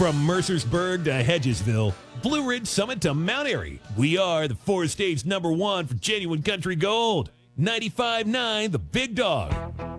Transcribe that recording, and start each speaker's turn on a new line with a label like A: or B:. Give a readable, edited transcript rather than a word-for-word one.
A: From Mercersburg to Hedgesville, Blue Ridge Summit to Mount Airy, we are the four-stage #1 for genuine country gold. 95.9 The Big Dog.